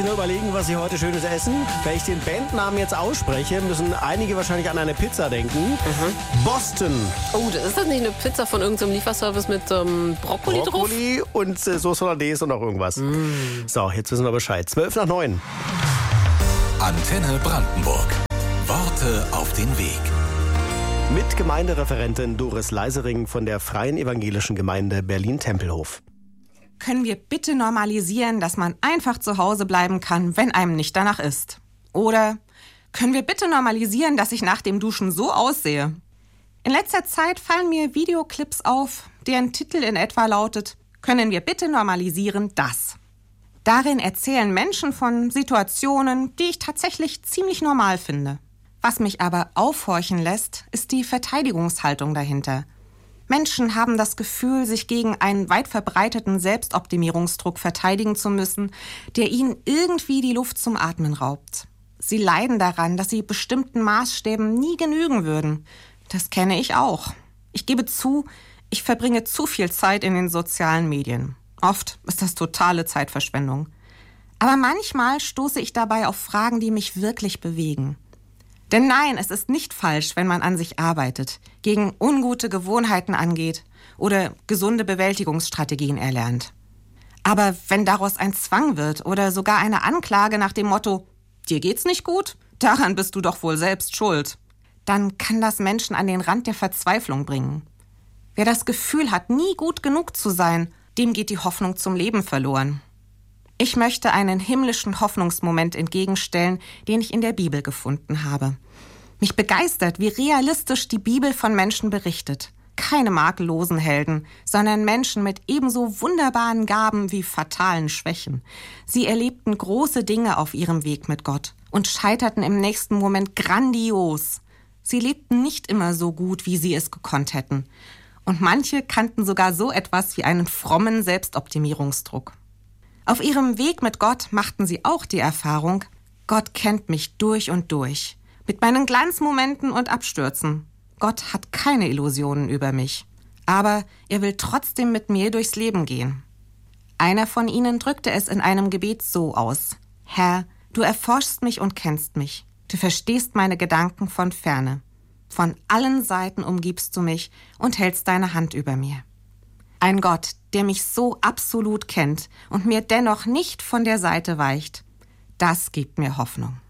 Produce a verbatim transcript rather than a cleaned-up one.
Sie nur überlegen, was Sie heute Schönes essen? Wenn ich den Bandnamen jetzt ausspreche, müssen einige wahrscheinlich an eine Pizza denken. Mhm. Boston. Oh, das ist das nicht eine Pizza von irgendeinem Lieferservice mit ähm, Brokkoli, Brokkoli drauf? Und äh, Sauce Hollandaise und noch irgendwas. Mm. So, jetzt wissen wir Bescheid. zwölf nach neun. Antenne Brandenburg. Worte auf den Weg. Mit Gemeindereferentin Doris Leisering von der Freien Evangelischen Gemeinde Berlin-Tempelhof. Können wir bitte normalisieren, dass man einfach zu Hause bleiben kann, wenn einem nicht danach ist? Oder können wir bitte normalisieren, dass ich nach dem Duschen so aussehe? In letzter Zeit fallen mir Videoclips auf, deren Titel in etwa lautet: Können wir bitte normalisieren das? Darin erzählen Menschen von Situationen, die ich tatsächlich ziemlich normal finde. Was mich aber aufhorchen lässt, ist die Verteidigungshaltung dahinter. Menschen haben das Gefühl, sich gegen einen weit verbreiteten Selbstoptimierungsdruck verteidigen zu müssen, der ihnen irgendwie die Luft zum Atmen raubt. Sie leiden daran, dass sie bestimmten Maßstäben nie genügen würden. Das kenne ich auch. Ich gebe zu, ich verbringe zu viel Zeit in den sozialen Medien. Oft ist das totale Zeitverschwendung. Aber manchmal stoße ich dabei auf Fragen, die mich wirklich bewegen. Denn nein, es ist nicht falsch, wenn man an sich arbeitet, gegen ungute Gewohnheiten angeht oder gesunde Bewältigungsstrategien erlernt. Aber wenn daraus ein Zwang wird oder sogar eine Anklage nach dem Motto: Dir geht's nicht gut? Daran bist du doch wohl selbst schuld, dann kann das Menschen an den Rand der Verzweiflung bringen. Wer das Gefühl hat, nie gut genug zu sein, dem geht die Hoffnung zum Leben verloren. Ich möchte einen himmlischen Hoffnungsmoment entgegenstellen, den ich in der Bibel gefunden habe. Mich begeistert, wie realistisch die Bibel von Menschen berichtet. Keine makellosen Helden, sondern Menschen mit ebenso wunderbaren Gaben wie fatalen Schwächen. Sie erlebten große Dinge auf ihrem Weg mit Gott und scheiterten im nächsten Moment grandios. Sie lebten nicht immer so gut, wie sie es gekonnt hätten. Und manche kannten sogar so etwas wie einen frommen Selbstoptimierungsdruck. Auf ihrem Weg mit Gott machten sie auch die Erfahrung: Gott kennt mich durch und durch. Mit meinen Glanzmomenten und Abstürzen. Gott hat keine Illusionen über mich. Aber er will trotzdem mit mir durchs Leben gehen. Einer von ihnen drückte es in einem Gebet so aus: Herr, du erforschst mich und kennst mich. Du verstehst meine Gedanken von ferne. Von allen Seiten umgibst du mich und hältst deine Hand über mir. Ein Gott, der mich so absolut kennt und mir dennoch nicht von der Seite weicht, das gibt mir Hoffnung.